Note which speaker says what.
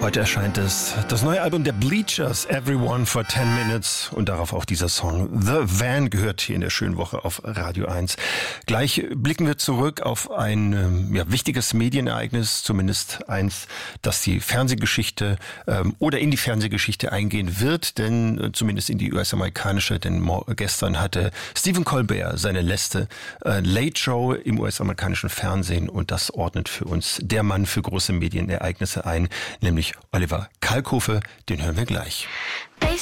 Speaker 1: Heute erscheint das neue Album der Bleachers, Everyone for 10 Minutes, und darauf auch dieser Song The Van gehört hier in der schönen Woche auf Radio 1. Gleich blicken wir zurück auf ein wichtiges Medienereignis, zumindest eins, das die Fernsehgeschichte oder in die Fernsehgeschichte eingehen wird, denn zumindest in die US-amerikanische, denn gestern hatte Stephen Colbert seine letzte Late Show im US-amerikanischen Fernsehen, und das ordnet für uns der Mann für große Medienereignisse ein, nämlich Oliver Kalkofe. Den hören wir gleich.